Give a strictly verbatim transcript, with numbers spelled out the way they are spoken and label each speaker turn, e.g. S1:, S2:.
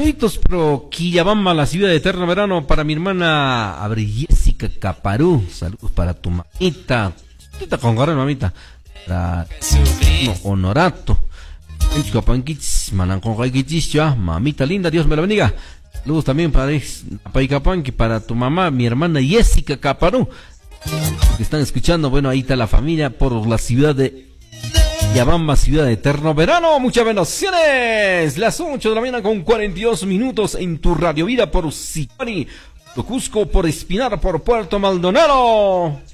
S1: Saluditos pro Quillabamba, la ciudad de eterno verano, para mi hermana Abre Jessica Caparú. Saludos para tu mamita. Tita con gorra, mamita. Para no, Honorato. Mamita linda, Dios me la bendiga. Saludos también para Paicapanqui, para tu mamá, mi hermana Jessica Caparú, que están escuchando. Bueno, ahí está la familia por la ciudad de Yabamba, ciudad de eterno verano. Muchas bendiciones. Las ocho de la mañana con cuarenta y dos minutos en tu Radio Vida por Sicari, por Cusco, por Espinar, por Puerto Maldonado.